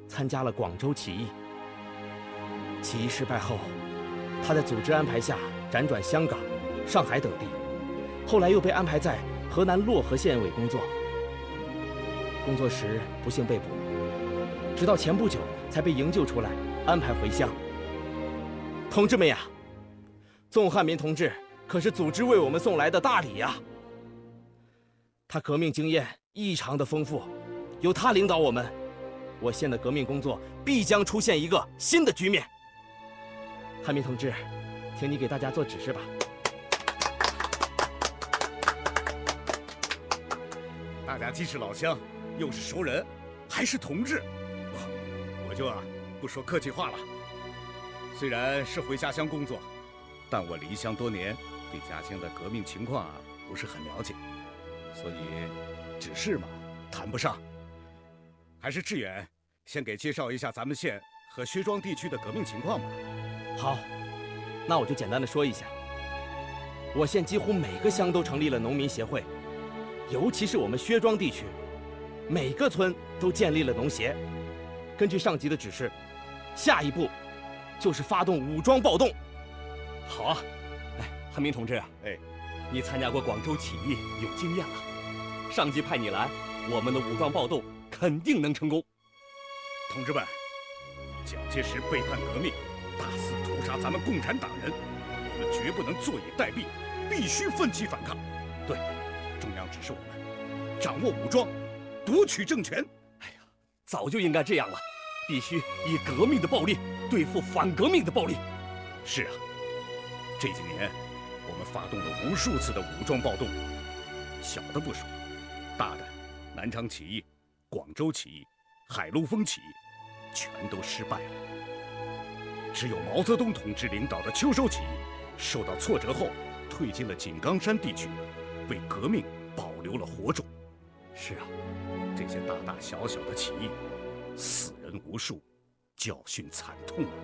参加了广州起义。起义失败后，他在组织安排下辗转香港、上海等地，后来又被安排在河南漯河县委工作。工作时不幸被捕，直到前不久才被营救出来，安排回乡。同志们呀，纵汉民同志可是组织为我们送来的大礼呀！他革命经验异常的丰富，有他领导我县的革命工作必将出现一个新的局面。汉民同志，请你给大家做指示吧。 大家既是老乡，又是熟人，还是同志，我就不说客气话了。虽然是回家乡工作，但我离乡多年，对家乡的革命情况不是很了解，所以指示嘛谈不上。还是志远先给介绍一下咱们县和薛庄地区的革命情况吧。 好，那我就简单的说一下。我县几乎每个乡都成立了农民协会，尤其是我们薛庄地区，每个村都建立了农协。根据上级的指示，下一步就是发动武装暴动。 好啊，汉民同志，你参加过广州起义，有经验了。上级派你来，我们的武装暴动肯定能成功。 同志们，蒋介石背叛革命，大肆屠杀咱们共产党人，我们绝不能坐以待毙，必须奋起反抗。对，中央指示我们掌握武装，夺取政权。 早就应该这样了，必须以革命的暴力对付反革命的暴力。 是啊，这几年我们发动了无数次的武装暴动，小的不说，大的南昌起义、广州起义、海陆丰起义，全都失败了。只有毛泽东同志领导的秋收起义，受到挫折后退进了井冈山地区，为革命保留了火种。是啊，这些大大小小的起义，死人无数，教训惨痛啊！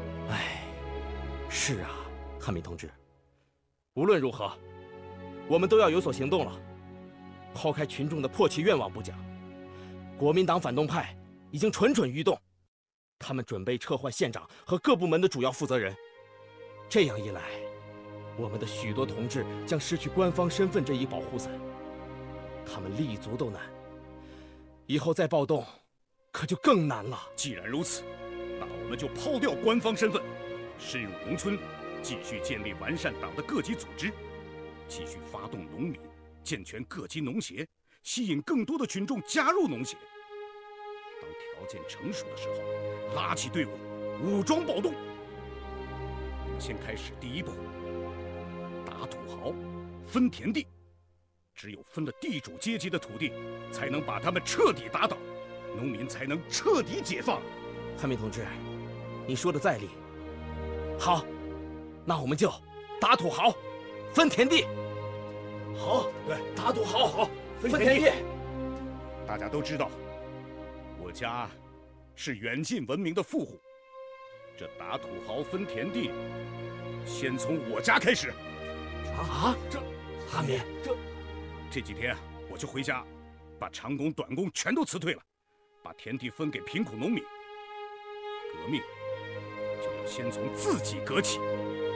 是啊，汉民同志，无论如何，我们都要有所行动了。抛开群众的迫切愿望不讲，国民党反动派已经蠢蠢欲动，他们准备撤换县长和各部门的主要负责人。这样一来，我们的许多同志将失去官方身份这一保护伞，他们立足都难，以后再暴动可就更难了。 既然如此，那我们就抛掉官方身份，深入农村，继续建立完善党的各级组织，继续发动农民，健全各级农协，吸引更多的群众加入农协。当条件成熟的时候，拉起队伍，武装暴动。我们先开始第一步，打土豪，分田地。只有分了地主阶级的土地，才能把他们彻底打倒，农民才能彻底解放。 汉民同志，你说的在理。好，那我们就打土豪，分田地。好， 对， 打土豪，好，分田地。 大家都知道，我家是远近闻名的富户，这打土豪分田地，先从我家开始。 这汉民， 这几天我就回家，把长工、短工全都辞退了，把田地分给贫苦农民。革命就要先从自己革起，